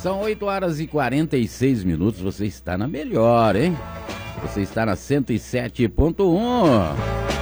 São 8 horas e 46 minutos, você está na melhor, hein? Você está na 107.1.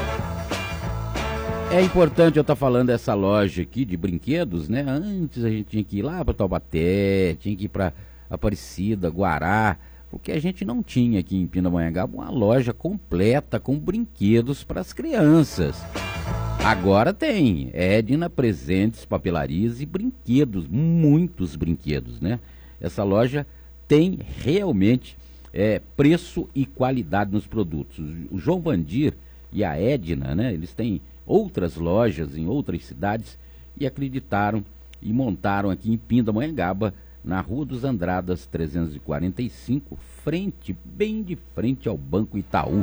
É importante eu estar falando dessa loja aqui de brinquedos, né? Antes a gente tinha que ir lá para Taubaté, tinha que ir para Aparecida, Guará, porque a gente não tinha aqui em Pindamonhangaba uma loja completa com brinquedos para as crianças. Agora tem Edna Presentes, Papelarias e brinquedos, muitos brinquedos, né? Essa loja tem realmente preço e qualidade nos produtos. O João Vandir e a Edna, né? Eles têm outras lojas em outras cidades e acreditaram e montaram aqui em Pindamonhangaba, na Rua dos Andradas 345, bem de frente ao Banco Itaú.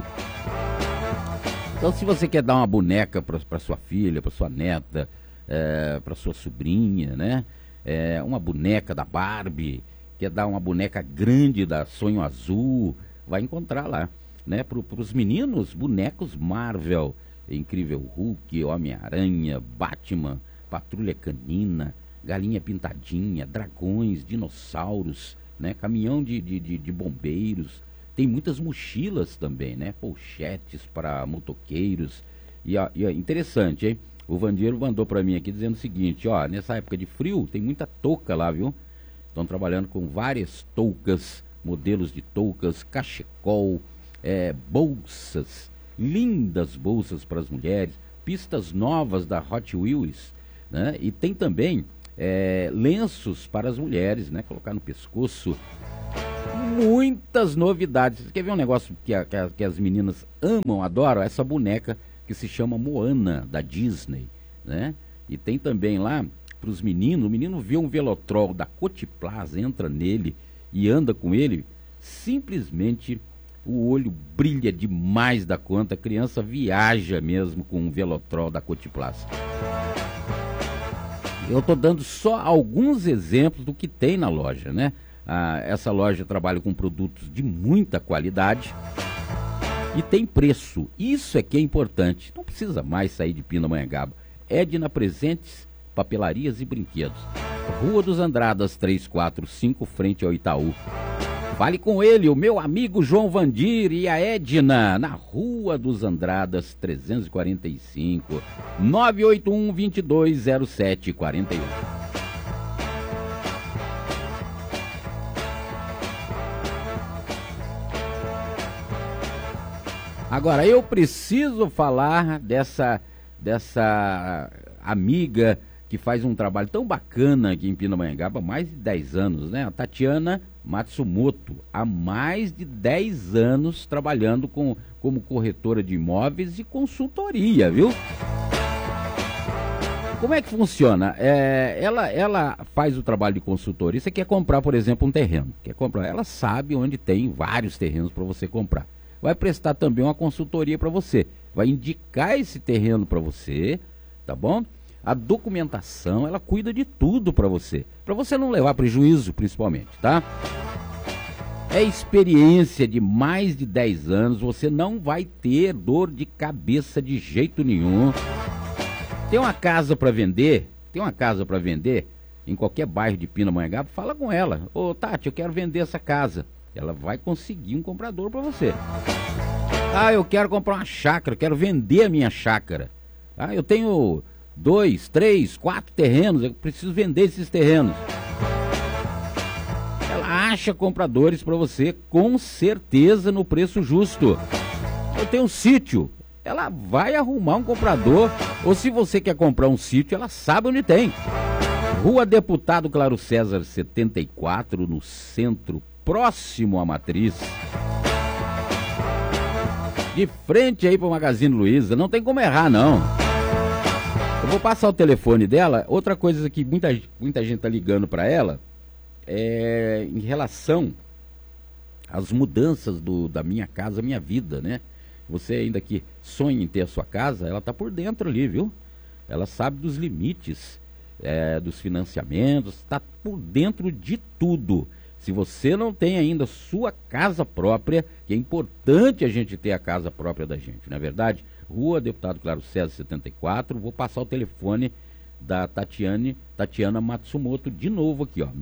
Então, se você quer dar uma boneca para sua filha, para sua neta, para sua sobrinha, né? Uma boneca da Barbie, quer dar uma boneca grande da Sonho Azul, vai encontrar lá, né? Para os meninos, bonecos Marvel, Incrível Hulk, Homem-Aranha, Batman, Patrulha Canina, Galinha Pintadinha, dragões, dinossauros, né? Caminhão de bombeiros. Tem muitas mochilas também, né? Pochetes para motoqueiros. E interessante, hein? O Vandeiro mandou para mim aqui dizendo o seguinte, ó, nessa época de frio tem muita touca lá, viu? Estão trabalhando com várias toucas, modelos de toucas, cachecol, bolsas, lindas bolsas para as mulheres, pistas novas da Hot Wheels, né? E tem também lenços para as mulheres, né? Colocar no pescoço. Muitas novidades. Você quer ver um negócio que as meninas amam, adoram? Essa boneca que se chama Moana, da Disney, né? E tem também lá para os meninos, o menino vê um Velotrol da Cotiplaza, entra nele e anda com ele, simplesmente o olho brilha demais da conta, a criança viaja mesmo com um Velotrol da Cotiplaza. Eu estou dando só alguns exemplos do que tem na loja, né? Essa loja trabalha com produtos de muita qualidade e tem preço. Isso é que é importante. Não precisa mais sair de Pindamonhangaba. Edna Presentes, Papelarias e Brinquedos. Rua dos Andradas 345, frente ao Itaú. Fale com ele, o meu amigo João Vandir e a Edna, na Rua dos Andradas 345, 981-220741. Agora, eu preciso falar dessa amiga que faz um trabalho tão bacana aqui em Pindamonhangaba há mais de 10 anos, né? A Tatiana Matsumoto, há mais de 10 anos trabalhando como corretora de imóveis e consultoria, viu? Como é que funciona? Ela faz o trabalho de consultoria. Você quer comprar, por exemplo, um terreno. Ela sabe onde tem vários terrenos para você comprar. Vai prestar também uma consultoria para você. Vai indicar esse terreno para você, tá bom? A documentação, ela cuida de tudo para você não levar prejuízo, principalmente, tá? É experiência de mais de 10 anos, você não vai ter dor de cabeça de jeito nenhum. Tem uma casa para vender em qualquer bairro de Pindamonhangaba, fala com ela. Ô Tati, eu quero vender essa casa. Ela vai conseguir um comprador para você. Eu quero comprar uma chácara, quero vender a minha chácara. Eu tenho 2, 3, 4 terrenos, eu preciso vender esses terrenos. Ela acha compradores para você, com certeza, no preço justo. Eu tenho um sítio, ela vai arrumar um comprador. Ou se você quer comprar um sítio, ela sabe onde tem. Rua Deputado Claro César 74, no centro, próximo à Matriz. De frente aí para o Magazine Luiza, não tem como errar, não. Eu vou passar o telefone dela. Outra coisa que muita gente tá ligando para ela em relação às mudanças da minha casa, minha vida, né? Você ainda que sonha em ter a sua casa, ela tá por dentro ali, viu? Ela sabe dos limites, dos financiamentos, tá por dentro de tudo. Se você não tem ainda sua casa própria, que é importante a gente ter a casa própria da gente, não é verdade? Rua Deputado Claro César 74, vou passar o telefone da Tatiana Matsumoto, de novo aqui, ó,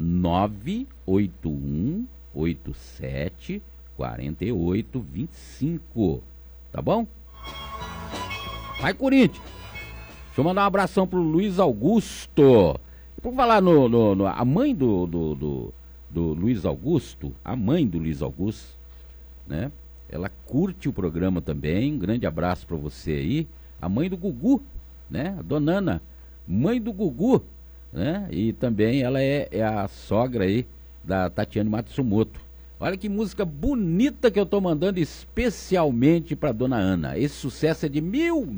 981874825, tá bom? Vai, Corinthians! Deixa eu mandar um abração pro Luiz Augusto. Por falar a mãe do Luiz Augusto, a mãe do Luiz Augusto, né? Ela curte o programa também. Um grande abraço para você aí. A mãe do Gugu, né? A dona Ana, mãe do Gugu, né? E também ela é a sogra aí da Tatiana Matsumoto. Olha que música bonita que eu tô mandando especialmente para dona Ana. Esse sucesso é de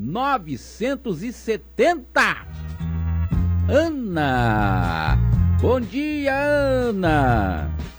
1970. Ana! Bom dia, Ana!